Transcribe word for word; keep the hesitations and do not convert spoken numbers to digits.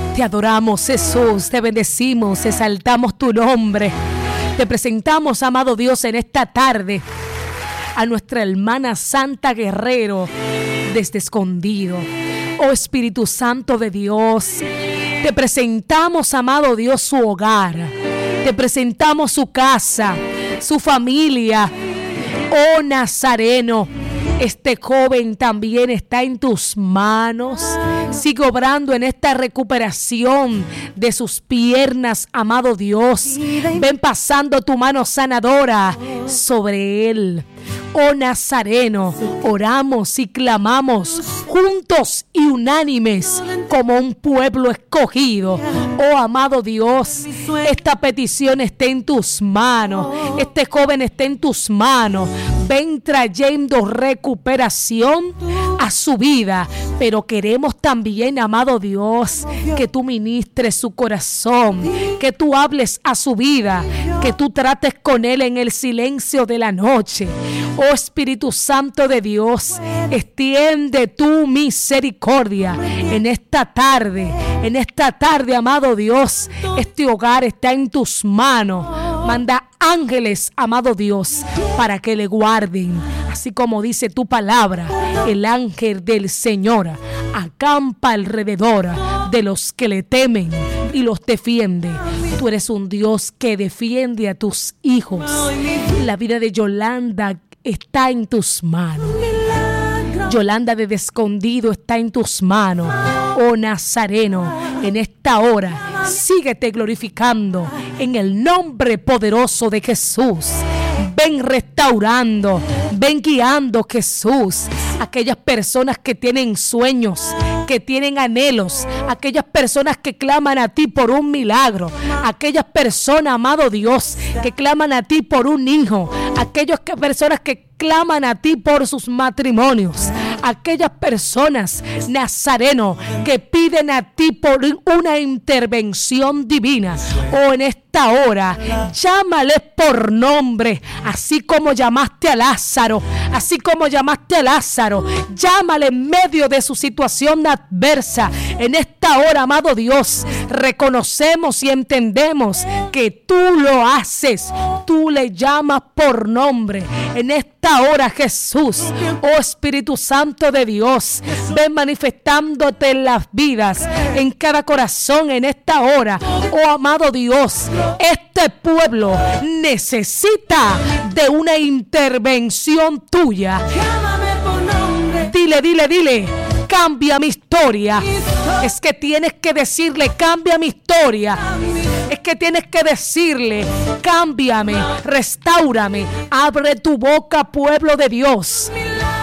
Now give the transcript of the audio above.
Te adoramos, Jesús, te bendecimos, exaltamos tu nombre. Te presentamos, amado Dios, en esta tarde a nuestra hermana Santa Guerrero desde Escondido. Oh Espíritu Santo de Dios, te presentamos, amado Dios, su hogar. Te presentamos su casa, su familia. Oh Nazareno, este joven también está en tus manos. Sigue obrando en esta recuperación de sus piernas, amado Dios. Ven pasando tu mano sanadora sobre él. Oh Nazareno, oramos y clamamos juntos y unánimes como un pueblo escogido. Oh amado Dios, esta petición está en tus manos. Este joven está en tus manos. Ven trayendo recuperación a su vida. Pero queremos también, amado Dios, que tú ministres su corazón, que tú hables a su vida, que tú trates con él en el silencio de la noche. Oh Espíritu Santo de Dios, extiende tu misericordia en esta tarde. En esta tarde, amado Dios, este hogar está en tus manos. Manda ángeles, amado Dios, para que le guarden. Así como dice tu palabra, el ángel del Señor acampa alrededor de los que le temen y los defiende. Tú eres un Dios que defiende a tus hijos. La vida de Yolanda está en tus manos. Yolanda de Escondido está en tus manos. Oh Nazareno, en esta hora síguete glorificando en el nombre poderoso de Jesús. Ven restaurando, ven guiando, Jesús, aquellas personas que tienen sueños, que tienen anhelos, aquellas personas que claman a ti por un milagro, aquellas personas, amado Dios, que claman a ti por un hijo, aquellas personas que claman a ti por sus matrimonios, aquellas personas, Nazareno, que piden a ti por una intervención divina. O en esta hora, llámales por nombre, así como llamaste a Lázaro, así como llamaste a Lázaro, llámale en medio de su situación adversa. En esta hora, amado Dios, reconocemos y entendemos que tú lo haces, tú le llamas por nombre. En esta hora, Jesús, oh Espíritu Santo de Dios, ven manifestándote en las vidas, en cada corazón en esta hora. Oh amado Dios, este pueblo necesita de una intervención tuya. Dile, dile, dile, cambia mi historia. Es que tienes que decirle, cambia mi historia. Es que tienes que decirle, cámbiame, restáurame. Abre tu boca, pueblo de Dios.